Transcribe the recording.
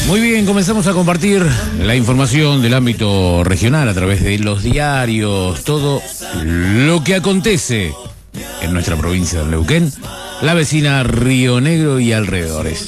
Muy bien, comenzamos a compartir la información del ámbito regional a través de los diarios, todo lo que acontece en nuestra provincia de Neuquén, la vecina Río Negro y alrededores.